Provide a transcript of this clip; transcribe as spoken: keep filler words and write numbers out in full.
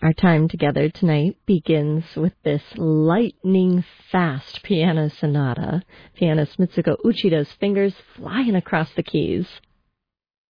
Our time together tonight begins with this lightning-fast piano sonata. Pianist Mitsuko Uchido's fingers flying across the keys.